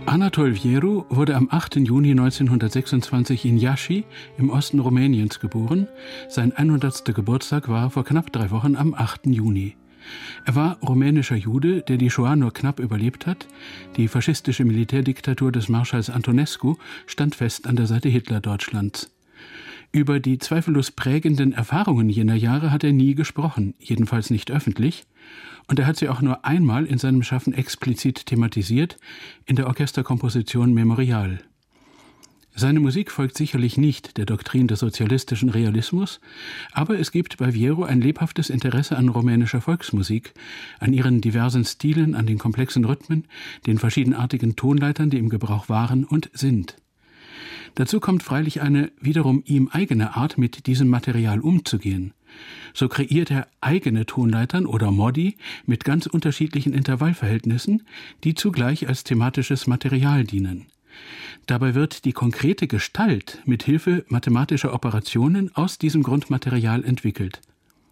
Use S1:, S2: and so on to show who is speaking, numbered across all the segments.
S1: Anatol Vieru wurde am 8. Juni 1926 in Iași im Osten Rumäniens geboren. Sein 100. Geburtstag war vor knapp 3 Wochen am 8. Juni. Er war rumänischer Jude, der die Shoah nur knapp überlebt hat. Die faschistische Militärdiktatur des Marschalls Antonescu stand fest an der Seite Hitler-Deutschlands. Über die zweifellos prägenden Erfahrungen jener Jahre hat er nie gesprochen, jedenfalls nicht öffentlich. Und er hat sie auch nur einmal in seinem Schaffen explizit thematisiert, in der Orchesterkomposition Memorial. Seine Musik folgt sicherlich nicht der Doktrin des sozialistischen Realismus, aber es gibt bei Vieru ein lebhaftes Interesse an rumänischer Volksmusik, an ihren diversen Stilen, an den komplexen Rhythmen, den verschiedenartigen Tonleitern, die im Gebrauch waren und sind. Dazu kommt freilich eine wiederum ihm eigene Art, mit diesem Material umzugehen. So kreiert er eigene Tonleitern oder Modi mit ganz unterschiedlichen Intervallverhältnissen, die zugleich als thematisches Material dienen. Dabei wird die konkrete Gestalt mit Hilfe mathematischer Operationen aus diesem Grundmaterial entwickelt.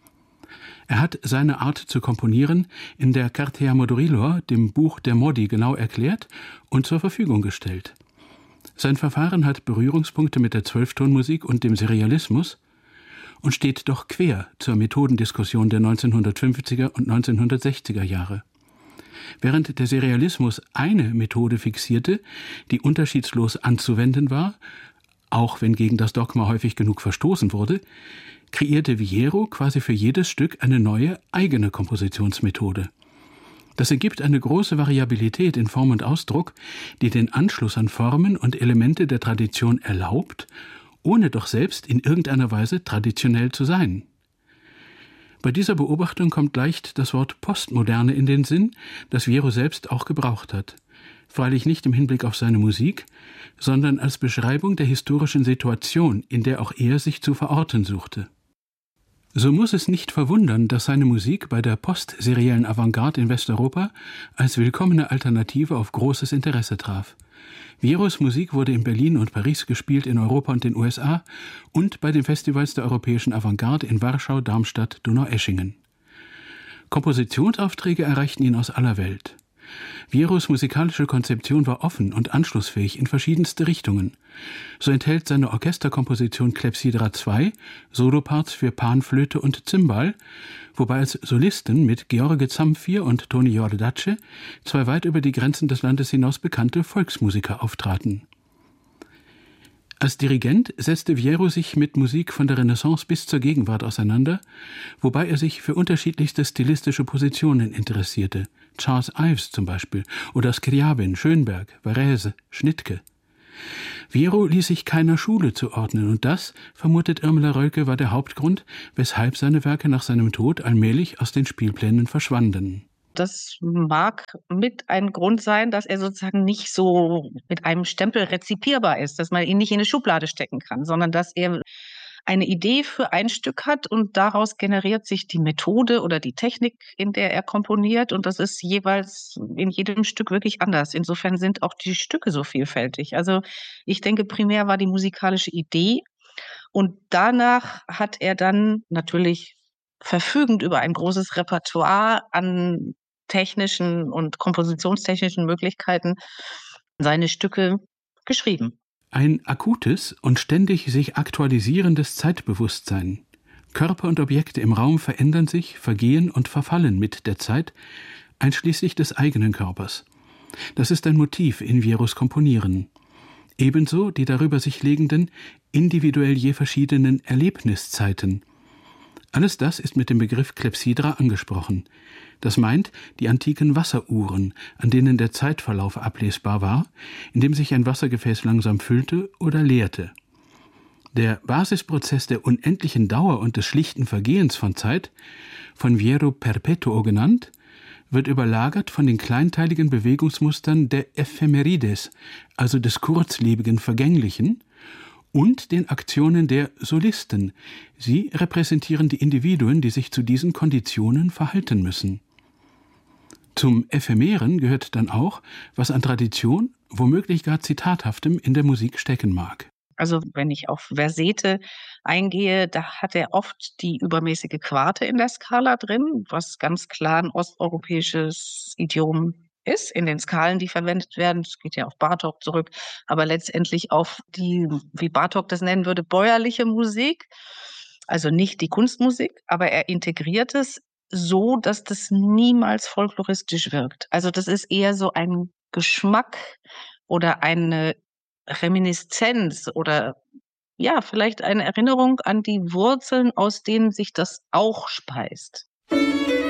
S1: Er hat seine Art zu komponieren in der Cartea Modurilor, dem Buch der Modi, genau erklärt und zur Verfügung gestellt. Sein Verfahren hat Berührungspunkte mit der Zwölftonmusik und dem Serialismus und steht doch quer zur Methodendiskussion der 1950er und 1960er Jahre. Während der Serialismus eine Methode fixierte, die unterschiedslos anzuwenden war, auch wenn gegen das Dogma häufig genug verstoßen wurde, kreierte Vieru quasi für jedes Stück eine neue, eigene Kompositionsmethode. Das ergibt eine große Variabilität in Form und Ausdruck, die den Anschluss an Formen und Elemente der Tradition erlaubt, ohne doch selbst in irgendeiner Weise traditionell zu sein. Bei dieser Beobachtung kommt leicht das Wort Postmoderne in den Sinn, das Vieru selbst auch gebraucht hat. Freilich nicht im Hinblick auf seine Musik, sondern als Beschreibung der historischen Situation, in der auch er sich zu verorten suchte. So muss es nicht verwundern, dass seine Musik bei der postseriellen Avantgarde in Westeuropa als willkommene Alternative auf großes Interesse traf. Vierus Musik wurde in Berlin und Paris gespielt, in Europa und den USA und bei den Festivals der europäischen Avantgarde in Warschau, Darmstadt, Donaueschingen. Kompositionsaufträge erreichten ihn aus aller Welt. Vierus musikalische Konzeption war offen und anschlussfähig in verschiedenste Richtungen. So enthält seine Orchesterkomposition Clepsydra II Soloparts für Panflöte und Zimbal, wobei als Solisten mit George Zamfir und Toni Iordache 2 weit über die Grenzen des Landes hinaus bekannte Volksmusiker auftraten. Als Dirigent setzte Vieru sich mit Musik von der Renaissance bis zur Gegenwart auseinander, wobei er sich für unterschiedlichste stilistische Positionen interessierte. Charles Ives zum Beispiel oder Scriabin, Schönberg, Varese, Schnittke. Vieru ließ sich keiner Schule zuordnen und das, vermutet Irmela Rölke, war der Hauptgrund, weshalb seine Werke nach seinem Tod allmählich aus den Spielplänen verschwanden.
S2: Das mag mit ein Grund sein, dass er sozusagen nicht so mit einem Stempel rezipierbar ist, dass man ihn nicht in eine Schublade stecken kann, sondern dass er eine Idee für ein Stück hat und daraus generiert sich die Methode oder die Technik, in der er komponiert. Und das ist jeweils in jedem Stück wirklich anders. Insofern sind auch die Stücke so vielfältig. Also ich denke, primär war die musikalische Idee und danach hat er dann natürlich verfügend über ein großes Repertoire an technischen und kompositionstechnischen Möglichkeiten seine Stücke geschrieben.
S1: Ein akutes und ständig sich aktualisierendes Zeitbewusstsein. Körper und Objekte im Raum verändern sich, vergehen und verfallen mit der Zeit, einschließlich des eigenen Körpers. Das ist ein Motiv in Vierus Komponieren. Ebenso die darüber sich legenden, individuell je verschiedenen Erlebniszeiten. Alles das ist mit dem Begriff Clepsydra angesprochen. Das meint die antiken Wasseruhren, an denen der Zeitverlauf ablesbar war, indem sich ein Wassergefäß langsam füllte oder leerte. Der Basisprozess der unendlichen Dauer und des schlichten Vergehens von Zeit, von Vieru Perpetuo genannt, wird überlagert von den kleinteiligen Bewegungsmustern der Ephemerides, also des kurzlebigen Vergänglichen, und den Aktionen der Solisten. Sie repräsentieren die Individuen, die sich zu diesen Konditionen verhalten müssen. Zum Ephemeren gehört dann auch, was an Tradition, womöglich gar Zitathaftem in der Musik stecken mag.
S2: Also wenn ich auf Versete eingehe, da hat er oft die übermäßige Quarte in der Skala drin, was ganz klar ein osteuropäisches Idiom ist, in den Skalen, die verwendet werden. Das geht ja auf Bartók zurück, aber letztendlich auf die, wie Bartók das nennen würde, bäuerliche Musik. Also nicht die Kunstmusik, aber er integriert es so, dass das niemals folkloristisch wirkt. Also das ist eher so ein Geschmack oder eine Reminiszenz oder ja, vielleicht eine Erinnerung an die Wurzeln, aus denen sich das auch speist.